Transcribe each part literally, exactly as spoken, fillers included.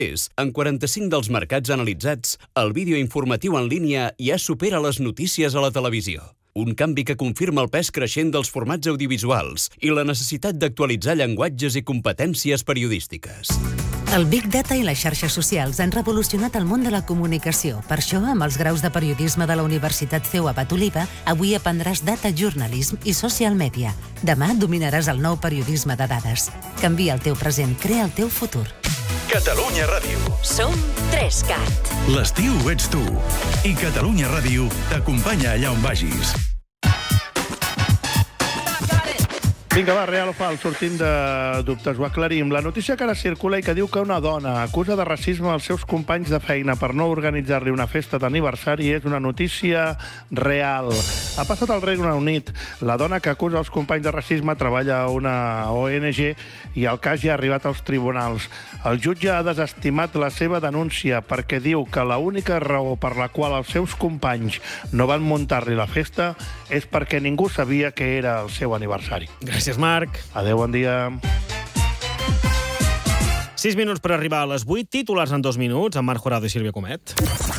És, en quaranta-cinc dels mercats analitzats, el vídeo informatiu en línia ja supera les notícies a la televisió. Un canvi que confirma el pes creixent dels formats audiovisuals i la necessitat d'actualitzar llenguatges i competències periodístiques. El Big Data i les xarxes socials han revolucionat el món de la comunicació. Per això, amb els graus de periodisme de la Universitat C E U a Patoliva, avui aprendràs Data Journalism i Social Media. Demà dominaràs el nou periodisme de dades. Canvia el teu present, crea el teu futur. Catalunya Ràdio. Som Trescat. L'estiu ets tu. I Catalunya Ràdio t'acompanya allà on vagis. Vinga, va, real o fals, sortim de dubtes, ho aclarim. La notícia que ara circula i que diu que una dona acusa de racisme als seus companys de feina per no organitzar-li una festa d'aniversari és una notícia real. Ha passat al Regne Unit. La dona que acusa els companys de racisme treballa a una O N G i el cas ja ha arribat als tribunals. El jutge ha desestimat la seva denúncia perquè diu que l'única raó per la qual els seus companys no van muntar-li la festa és perquè ningú sabia que era el seu aniversari. Gràcies, Marc. Adéu, bon dia. Sis minuts per arribar a les vuit, titulars en dos minuts, amb Marc Jurado i Sílvia Comet.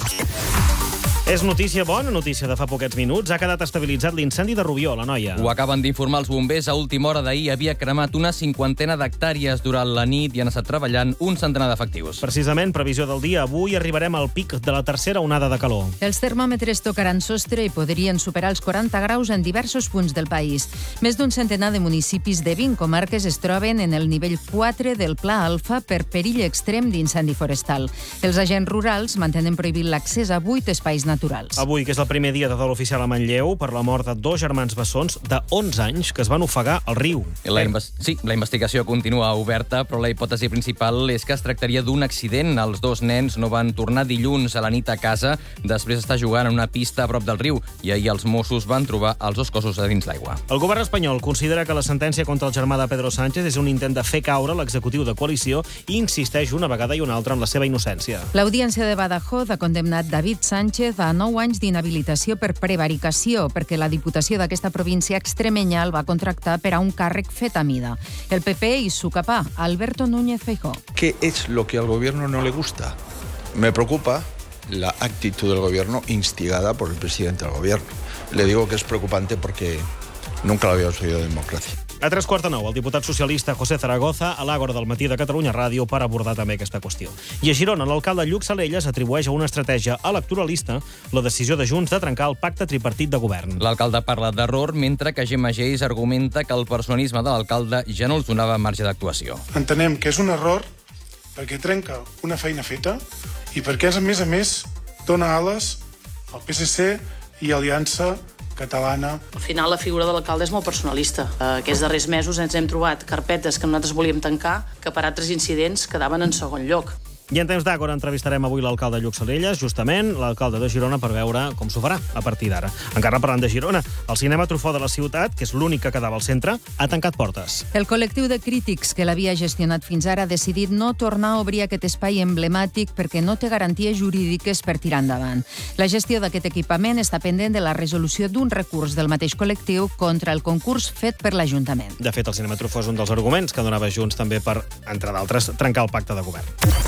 És notícia bona, notícia de fa poquets minuts. Ha quedat estabilitzat l'incendi de Rubió, la Noia. Ho acaben d'informar els bombers. A última hora d'ahir havia cremat una cinquantena d'hectàrees durant la nit i han estat treballant un centenar d'efectius. Precisament, previsió del dia. Avui arribarem al pic de la tercera onada de calor. Els termòmetres tocaran sostre i podrien superar els quaranta graus en diversos punts del país. Més d'un centenar de municipis de vint comarques es troben en el nivell quatre del Pla Alfa per perill extrem d'incendi forestal. Els agents rurals mantenen prohibit l'accés a vuit espais naturals. Avui, que és el primer dia de dol oficial a Manlleu, per la mort de dos germans bessons de onze anys que es van ofegar al riu. La inves- sí, la investigació continua oberta, però la hipòtesi principal és que es tractaria d'un accident. Els dos nens no van tornar dilluns a la nit a casa després d'estar jugant en una pista a prop del riu i ahir els Mossos van trobar els dos cossos a dins l'aigua. El govern espanyol considera que la sentència contra el germà de Pedro Sánchez és un intent de fer caure l'executiu de coalició i insisteix una vegada i una altra en la seva innocència. L'Audiència de Badajoz ha condemnat David Sánchez a nou anys d'inhabilitació per prevaricació perquè la Diputació d'aquesta província extremenya el va contractar per a un càrrec fet a mida. El P P i su capà, Alberto Núñez Feijóo. ¿Qué es lo que al gobierno no le gusta? Me preocupa la actitud del gobierno instigada por el presidente del gobierno. Le digo que es preocupante porque nunca lo habíamos oído de democracia. A tres quarts de nou, el diputat socialista José Zaragoza a l'Àgora del matí de Catalunya Ràdio per abordar també aquesta qüestió. I a Girona, l'alcalde Lluc Salelles atribueix a una estratègia electoralista la decisió de Junts de trencar el pacte tripartit de govern. L'alcalde parla d'error, mentre que Gemma Geis argumenta que el personalisme de l'alcalde ja no els donava marge d'actuació. Entenem que és un error perquè trenca una feina feta i perquè, a més a més, dona ales al P S C i Aliança Catalana. Al final, la figura de l'alcalde és molt personalista. Aquests darrers mesos ens hem trobat carpetes que nosaltres volíem tancar que per altres incidents quedaven en segon lloc. I en temps d'Àgora entrevistarem avui l'alcalde Lluc Salelles, justament l'alcalde de Girona, per veure com s'ho farà a partir d'ara. Encara parlant de Girona, el cinema Truffaut de la ciutat, que és l'únic que quedava al centre, ha tancat portes. El col·lectiu de crítics que l'havia gestionat fins ara ha decidit no tornar a obrir aquest espai emblemàtic perquè no té garanties jurídiques per tirar endavant. La gestió d'aquest equipament està pendent de la resolució d'un recurs del mateix col·lectiu contra el concurs fet per l'Ajuntament. De fet, el cinema Truffaut és un dels arguments que donava Junts també per, entre d'altres, trencar el pacte de govern.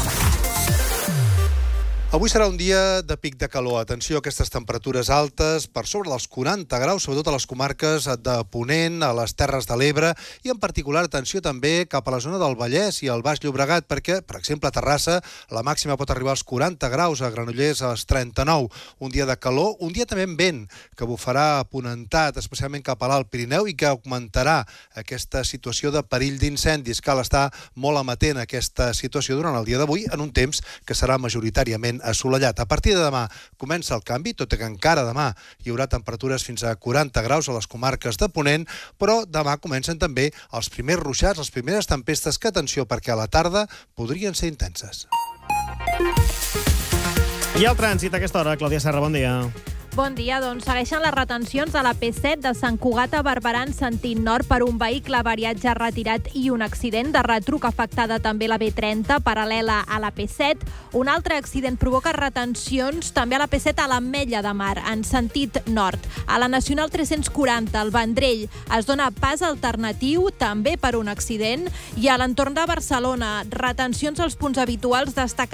Avui serà un dia de pic de calor. Atenció a aquestes temperatures altes, per sobre dels quaranta graus, sobretot a les comarques de Ponent, a les Terres de l'Ebre, i en particular atenció també cap a la zona del Vallès i al Baix Llobregat, perquè, per exemple, a Terrassa la màxima pot arribar als quaranta graus, a Granollers als trenta-nou. Un dia de calor, un dia també amb vent, que bufarà ponentat, especialment cap a l'Alt Pirineu, i que augmentarà aquesta situació de perill d'incendis. Cal estar molt amatent a aquesta situació durant el dia d'avui, en un temps que serà majoritàriament assolellat. A partir de demà comença el canvi, tot i que encara demà hi haurà temperatures fins a quaranta graus a les comarques de Ponent, però demà comencen també els primers ruixats, les primeres tempestes que, atenció, perquè a la tarda podrien ser intenses. I el trànsit a aquesta hora, Clàudia Serra, bon dia. Bon dia, doncs segueixen les retencions a la P set de Sant Cugat a Barberà en sentit nord per un vehicle avariat ja retirat i un accident. De retruc afectada també la B trenta, paral·lela a la P set. Un altre accident provoca retencions també a la P set a l'Ametlla de Mar, en sentit nord. A la Nacional tres-cents quaranta, al Vendrell, es dona pas alternatiu també per un accident. I a l'entorn de Barcelona, retencions als punts habituals destacats